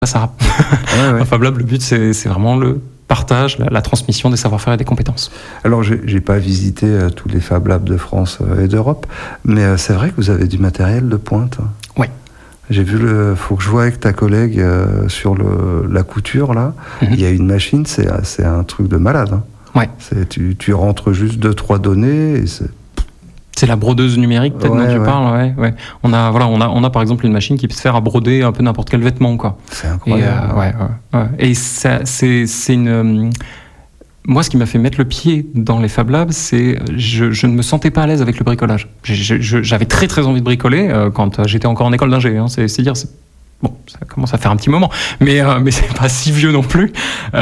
ça. Un Fab Lab, le but, c'est vraiment le partage, la transmission des savoir-faire et des compétences. Alors, j'ai pas visité tous les Fab Labs de France et d'Europe, mais c'est vrai que vous avez du matériel de pointe. Oui. J'ai vu faut que je vois avec ta collègue sur la couture, là. Il y a une machine, c'est un truc de malade. Hein. Ouais. Tu rentres juste 2-3 données et c'est la brodeuse numérique, peut-être, dont tu parles. Ouais. On a par exemple une machine qui peut se faire à broder un peu n'importe quel vêtement, quoi. C'est incroyable. Et ça, c'est une. Moi, ce qui m'a fait mettre le pied dans les Fab Labs, c'est je ne me sentais pas à l'aise avec le bricolage. J'avais très très envie de bricoler quand j'étais encore en école d'ingé. Hein. C'est-à-dire, bon, ça commence à faire un petit moment, mais c'est pas si vieux non plus.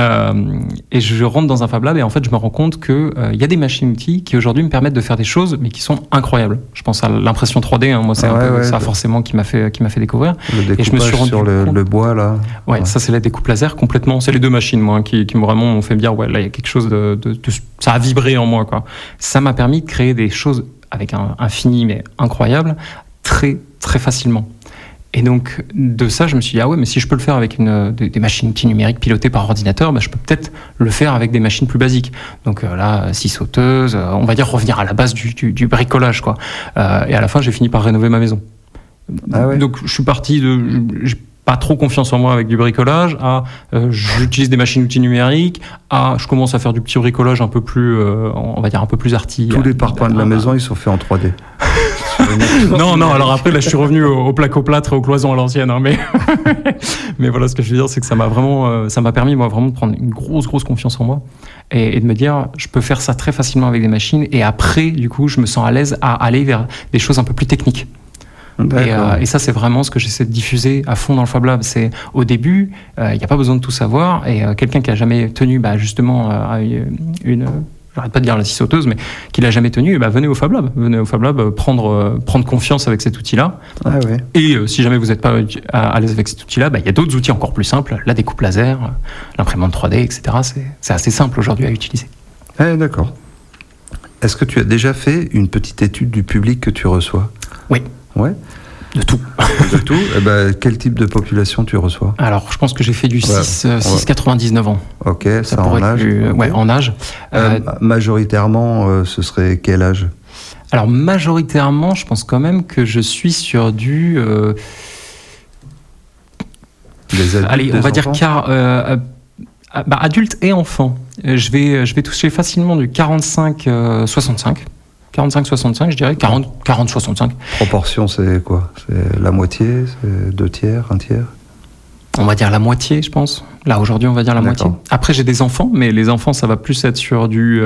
Et je rentre dans un Fab Lab et en fait, je me rends compte que y a des machines-outils qui aujourd'hui me permettent de faire des choses, mais qui sont incroyables. Je pense à l'impression 3D. Hein, moi, c'est ça forcément qui m'a fait découvrir. Le découpage et je me suis rendu sur le bois là. Ouais, ça c'est la découpe laser complètement. C'est les deux machines, moi, qui vraiment m'ont fait me dire là, il y a quelque chose ça a vibré en moi, quoi. Ça m'a permis de créer des choses avec un fini mais incroyable, très très facilement. Et donc, de ça, je me suis dit, mais si je peux le faire avec des machines-outils numériques pilotées par ordinateur, je peux peut-être le faire avec des machines plus basiques. Donc là, scie sauteuse, on va dire revenir à la base du bricolage, quoi. Et à la fin, j'ai fini par rénover ma maison. Donc, je suis parti j'ai pas trop confiance en moi avec du bricolage, j'utilise des machines-outils numériques, je commence à faire du petit bricolage un peu plus, on va dire un peu plus arty. Tous les parpaings de la maison, ils sont faits en 3D. Non, alors après, là, je suis revenu au placo-plâtre et aux cloisons à l'ancienne, hein, mais voilà, ce que je veux dire, c'est que ça m'a permis, moi, vraiment de prendre une grosse confiance en moi et de me dire, je peux faire ça très facilement avec des machines, et après, du coup, je me sens à l'aise à aller vers des choses un peu plus techniques. Et ça, c'est vraiment ce que j'essaie de diffuser à fond dans le Fab Lab. C'est au début, il n'y a pas besoin de tout savoir, et quelqu'un qui a jamais tenu, justement, j'arrête pas de dire la scie sauteuse, mais qui l'a jamais tenu, venez au Fab Lab, prendre confiance avec cet outil-là. Et si jamais vous n'êtes pas à l'aise avec cet outil-là, il y a d'autres outils encore plus simples, la découpe laser, l'imprimante 3D, etc. C'est assez simple aujourd'hui à utiliser. D'accord. Est-ce que tu as déjà fait une petite étude du public que tu reçois ? Oui. Ouais. De tout. De tout. Quel type de population tu reçois ? Alors, je pense que j'ai fait du 6-99 ans. Ok, ça en âge. En âge. Majoritairement, ce serait quel âge ? Alors, majoritairement, je pense quand même que je suis sur du... Les adultes, allez, on va dire adultes et enfants. Je vais toucher facilement du 45-65. 45-65, je dirais, 40-65. Proportion, c'est quoi ? C'est la moitié ? C'est 2 tiers, 1 tiers ? On va dire la moitié, je pense. Là, aujourd'hui, on va dire la moitié. Après, j'ai des enfants, mais les enfants, ça va plus être sur du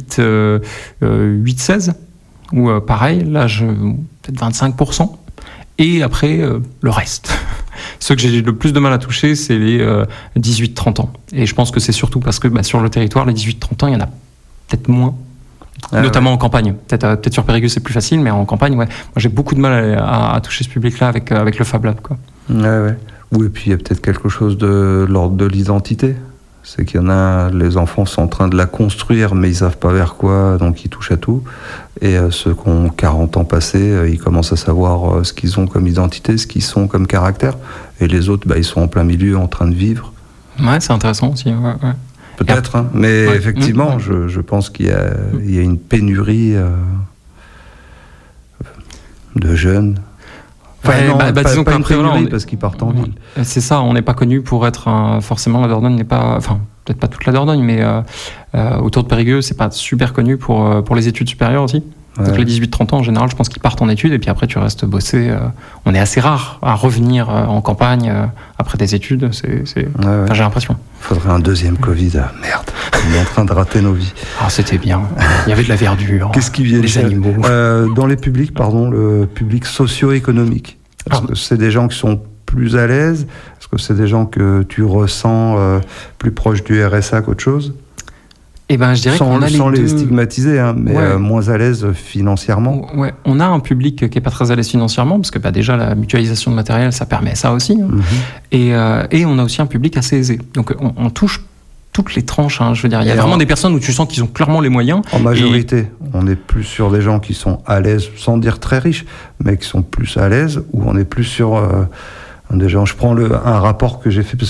8-16. Ou pareil, là, peut-être 25%. Et après, le reste. Ceux que j'ai le plus de mal à toucher, c'est les 18-30 ans. Et je pense que c'est surtout parce que sur le territoire, les 18-30 ans, il y en a peut-être moins. Notamment en campagne. Peut-être sur Périgueux c'est plus facile, mais en campagne, moi j'ai beaucoup de mal à toucher ce public-là avec le Fab Lab, quoi. Oui, et puis il y a peut-être quelque chose de l'ordre de l'identité. C'est qu'il y en a, les enfants sont en train de la construire, mais ils savent pas vers quoi, donc ils touchent à tout. Et ceux qui ont 40 ans passés, ils commencent à savoir ce qu'ils ont comme identité, ce qu'ils sont comme caractère. Et les autres, ils sont en plein milieu, en train de vivre. Ouais, c'est intéressant aussi. Ouais. Peut-être, mais effectivement, je pense qu'il y a une pénurie de jeunes. Disons pas une qu'après, pénurie parce qu'ils partent en ville. C'est ça, on n'est pas connu pour être forcément la Dordogne n'est pas, peut-être pas toute la Dordogne, mais autour de Périgueux, c'est pas super connu pour les études supérieures aussi. Donc les 18-30 ans, en général, je pense qu'ils partent en études et puis après tu restes bosser. On est assez rare à revenir en campagne après des études, j'ai l'impression. Faudrait un deuxième Covid. Merde, on est en train de rater nos vies. C'était bien, il y avait de la verdure. Qu'est-ce qui vient des animaux. Dans les publics, le public socio-économique. Est-ce que c'est des gens qui sont plus à l'aise ? Est-ce que c'est des gens que tu ressens plus proches du RSA qu'autre chose ? Je dirais qu'on a sans les stigmatiser, mais moins à l'aise financièrement. Ouais, on a un public qui n'est pas très à l'aise financièrement, parce que déjà la mutualisation de matériel, ça permet ça aussi. Et on a aussi un public assez aisé. Donc on touche toutes les tranches. Je veux dire, il y a vraiment des personnes où tu sens qu'ils ont clairement les moyens. En majorité, on est plus sur des gens qui sont à l'aise, sans dire très riches, mais qui sont plus à l'aise, ou on est plus sur Déjà, je prends un rapport que j'ai fait, parce